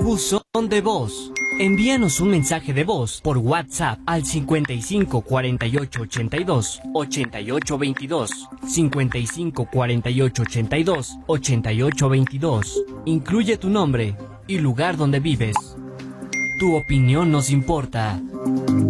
Buzón de voz. Envíanos un mensaje de voz por WhatsApp al 55 48 82 88 22, 55 48 82 88 22. Incluye tu nombre y lugar donde vives. Tu opinión nos importa.